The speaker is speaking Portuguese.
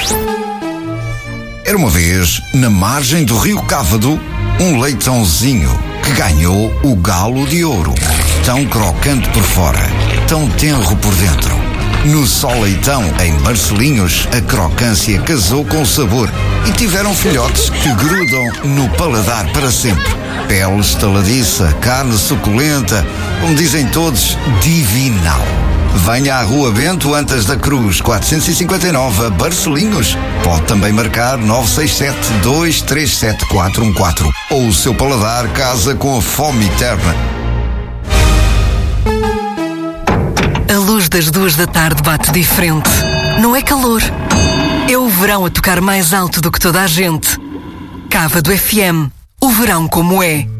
Era uma vez, na margem do rio Cávado, um leitãozinho que ganhou o galo de ouro. Tão crocante por fora, tão tenro por dentro. No Só Leitão, em Barcelinhos, a crocância casou com o sabor e tiveram filhotes que grudam no paladar para sempre. Pele estaladiça, carne suculenta, como dizem todos, divinal. Venha à Rua Bento Antas da Cruz, 459, a Barcelinhos. Pode também marcar 967-237-414. Ou o seu paladar casa com a fome eterna. A luz das 2 da tarde bate diferente. Não é calor. É o verão a tocar mais alto do que toda a gente. Cávado FM. O verão como é.